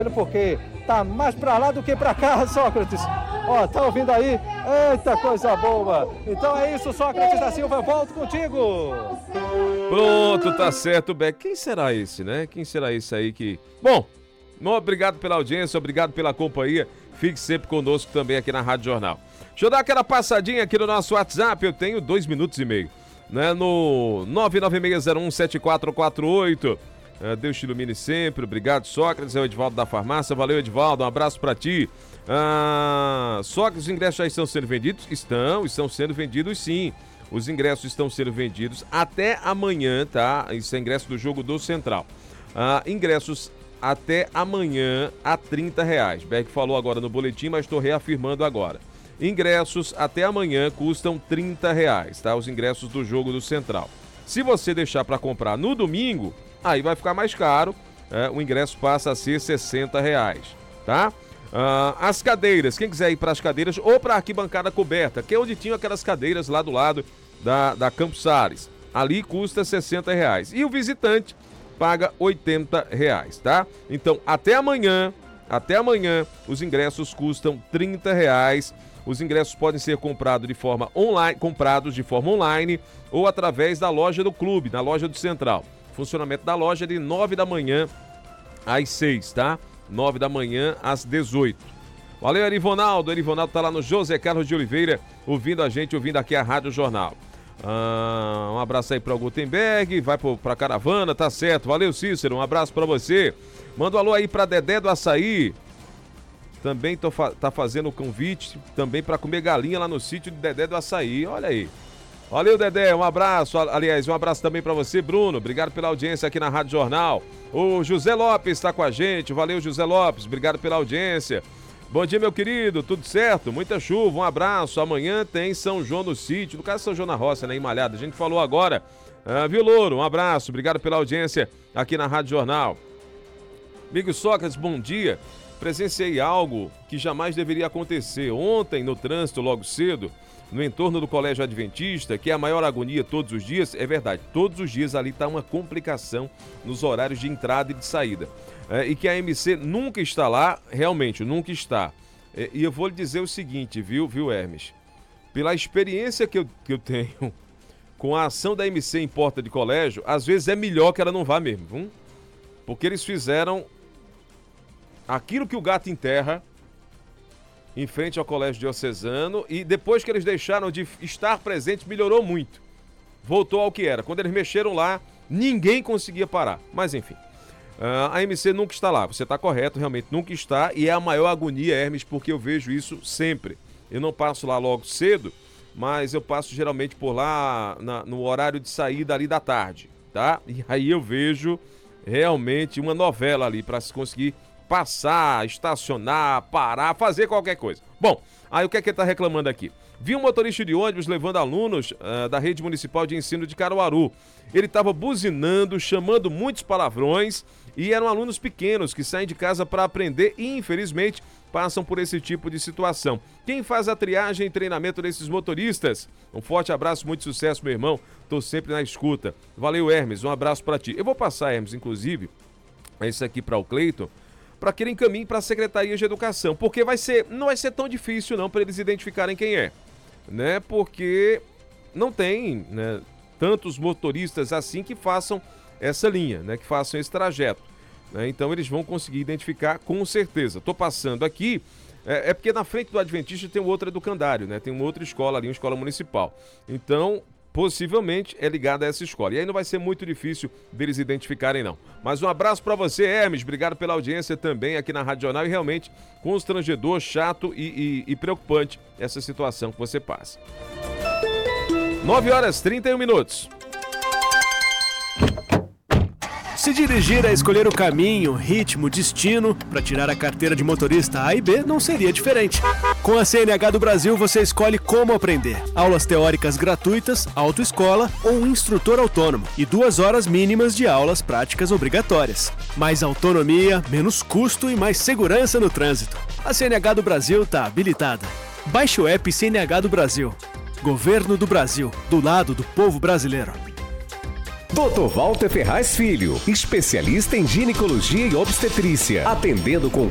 porque tá mais pra lá do que pra cá, Sócrates. Ó, tá ouvindo aí? Eita, coisa boa. Então é isso, Sócrates da Silva, eu volto contigo. Pronto, tá certo, Beck. Quem será esse, né? Quem será esse aí que... Bom, obrigado pela audiência, obrigado pela companhia. Fique sempre conosco também aqui na Rádio Jornal. Deixa eu dar aquela passadinha aqui no nosso WhatsApp, eu tenho 2 minutos e meio, né? No 996017448. Deus te ilumine sempre, obrigado, Sócrates, é o Edivaldo da farmácia, valeu, Edivaldo, um abraço pra ti. Sócrates, os ingressos já estão sendo vendidos? Estão sendo vendidos sim, os ingressos estão sendo vendidos até amanhã, tá? Isso é ingresso do jogo do Central. Ingressos até amanhã a R$30, Beck falou agora no boletim, mas estou reafirmando agora. Ingressos até amanhã custam R$30, tá? Os ingressos do jogo do Central. Se você deixar para comprar no domingo, aí vai ficar mais caro, o ingresso passa a ser R$60, tá? As cadeiras, quem quiser ir para as cadeiras ou para a arquibancada coberta, que é onde tinham aquelas cadeiras lá do lado da Campos Sales, ali custa R$60 e o visitante paga R$80, tá? Então, até amanhã, os ingressos custam R$30. Os ingressos podem ser comprados de forma online ou através da loja do clube, na loja do Central. Funcionamento da loja é de 9 da manhã às 6, tá? 9 da manhã às 18. Valeu, Erivonaldo. Erivonaldo tá lá no José Carlos de Oliveira, ouvindo a gente, ouvindo aqui a Rádio Jornal. Um abraço aí para o Gutenberg, vai pra caravana, tá certo. Valeu, Cícero, um abraço para você. Manda um alô aí para Dedé do Açaí. Também tá fazendo o convite também para comer galinha lá no sítio de Dedé do Açaí. Olha aí. Valeu, Dedé, um abraço. Aliás, um abraço também para você, Bruno. Obrigado pela audiência aqui na Rádio Jornal. O José Lopes está com a gente. Valeu, José Lopes. Obrigado pela audiência. Bom dia, meu querido. Tudo certo? Muita chuva. Um abraço. Amanhã tem São João no sítio. No caso, São João na Roça, né? Em Malhada. A gente falou agora. Viu, Louro? Um abraço. Obrigado pela audiência aqui na Rádio Jornal. Amigo Sócrates, bom dia. Presenciei algo que jamais deveria acontecer. Ontem, no trânsito, logo cedo, no entorno do Colégio Adventista, que é a maior agonia todos os dias, é verdade, todos os dias ali está uma complicação nos horários de entrada e de saída. E que a MC nunca está lá, realmente, nunca está. E eu vou lhe dizer o seguinte, viu, Hermes? Pela experiência que eu tenho com a ação da MC em porta de colégio, às vezes é melhor que ela não vá mesmo, viu? Porque eles fizeram aquilo que o gato enterra em frente ao Colégio Diocesano e depois que eles deixaram de estar presentes, melhorou muito. Voltou ao que era. Quando eles mexeram lá, ninguém conseguia parar. Mas enfim, a MC nunca está lá. Você está correto, realmente nunca está e é a maior agonia, Hermes, porque eu vejo isso sempre. Eu não passo lá logo cedo, mas eu passo geralmente por lá no horário de saída ali da tarde, tá? E aí eu vejo realmente uma novela ali para se conseguir passar, estacionar, parar, fazer qualquer coisa. Bom, aí o que é que ele está reclamando aqui? Vi um motorista de ônibus levando alunos da rede municipal de ensino de Caruaru. Ele estava buzinando, chamando muitos palavrões e eram alunos pequenos que saem de casa para aprender e, infelizmente, passam por esse tipo de situação. Quem faz a triagem e treinamento desses motoristas? Um forte abraço, muito sucesso, meu irmão. Tô sempre na escuta. Valeu, Hermes, um abraço para ti. Eu vou passar, Hermes, inclusive, isso aqui para o Cleiton, para que ele encaminhe para a Secretaria de Educação, porque não vai ser tão difícil não para eles identificarem quem é, né? Porque não tem, né, tantos motoristas assim que façam essa linha, né, que façam esse trajeto, né? Então eles vão conseguir identificar com certeza. Estou passando aqui, porque na frente do Adventista tem outra educandário, né? Tem uma outra escola ali, uma escola municipal. Então possivelmente é ligada a essa escola. E aí não vai ser muito difícil deles identificarem, não. Mas um abraço para você, Hermes. Obrigado pela audiência também aqui na Rádio Jornal. E realmente constrangedor, chato e preocupante essa situação que você passa. 9h31. Se dirigir é escolher o caminho, ritmo, destino, para tirar a carteira de motorista A e B não seria diferente. Com a CNH do Brasil você escolhe como aprender. Aulas teóricas gratuitas, autoescola ou um instrutor autônomo e 2 horas mínimas de aulas práticas obrigatórias. Mais autonomia, menos custo e mais segurança no trânsito. A CNH do Brasil está habilitada. Baixe o app CNH do Brasil. Governo do Brasil, do lado do povo brasileiro. Dr. Walter Ferraz Filho, especialista em ginecologia e obstetrícia, atendendo com